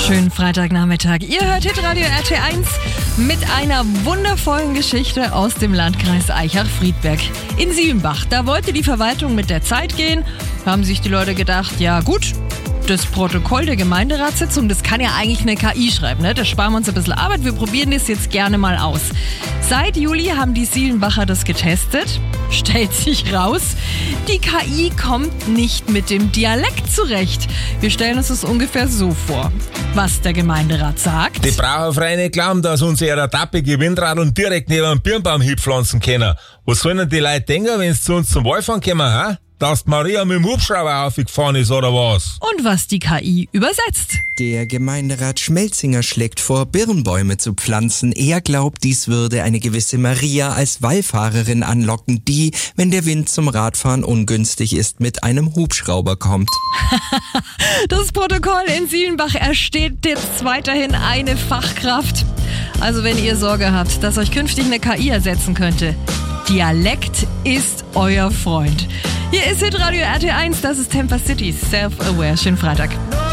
Schönen Freitagnachmittag. Ihr hört Hitradio RT1 mit einer wundervollen Geschichte aus dem Landkreis Aichach-Friedberg. In Siebenbach, da wollte die Verwaltung mit der Zeit gehen, haben sich die Leute gedacht, ja gut, das Protokoll der Gemeinderatssitzung, das kann ja eigentlich eine KI schreiben, ne? Da sparen wir uns ein bisschen Arbeit, wir probieren das jetzt gerne mal aus. Seit Juli haben die Siebenbacher das getestet. Stellt sich raus, die KI kommt nicht mit dem Dialekt zurecht. Wir stellen uns das ungefähr so vor, was der Gemeinderat sagt. Die brauchen frei nicht glauben, dass unsere tappige Windradeln direkt neben einem Birnbaum hinpflanzen können. Was sollen denn die Leute denken, wenn sie zu uns zum Wallfahren kommen, ha? Dass die Maria mit dem Hubschrauber aufgefahren ist, oder was? Und was die KI übersetzt. Der Gemeinderat Schmelzinger schlägt vor, Birnbäume zu pflanzen. Er glaubt, dies würde eine gewisse Maria als Wallfahrerin anlocken, die, wenn der Wind zum Radfahren ungünstig ist, mit einem Hubschrauber kommt. Das Protokoll in Siebenbach ersteht jetzt weiterhin eine Fachkraft. Also wenn ihr Sorge habt, dass euch künftig eine KI ersetzen könnte, Dialekt ist euer Freund. Hier ist Hitradio RT1, das ist Temper City, Self-Aware. Schönen Freitag.